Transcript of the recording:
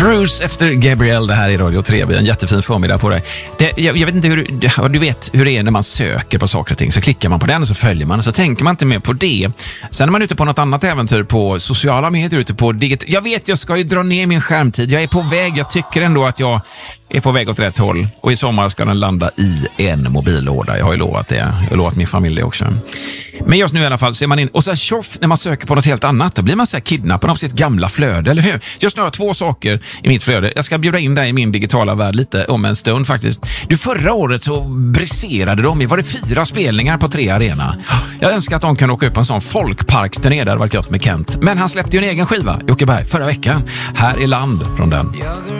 Bruce efter Gabriel, det här i Radio 3. En jättefin förmiddag på dig. Jag vet inte hur du vet hur det är när man söker på saker och ting. Så klickar man på den och så följer man och så tänker man inte mer på det. Sen är man ute på något annat äventyr på sociala medier, ute på jag vet, jag ska ju dra ner min skärmtid. Jag är på väg, jag tycker ändå att jag är på väg åt rätt håll. Och i sommar ska den landa i en mobillåda. Jag har ju lovat det. Jag har lovat min familj det också. Men just nu i alla fall så är man in. Och sen tjoff, när man söker på något helt annat, då blir man så här kidnappad av sitt gamla flöde, eller hur? Just nu har jag 2 saker i mitt flöde. Jag ska bjuda in dig i min digitala värld lite om en stund faktiskt. Du, förra året så briserade de. Var det 4 spelningar på 3 arena. Jag önskar att de kan åka upp på en sån folkparksturné där det varit gött med Kent. Men han släppte ju en egen skiva, Jocke Berg, förra veckan. Här är Land från den.